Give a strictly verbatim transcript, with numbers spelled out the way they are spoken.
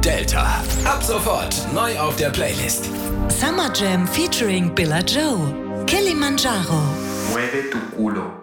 Delta. Ab sofort neu auf der Playlist. Summer Jam featuring Billa Joe. Kilimanjaro. Mueve tu culo.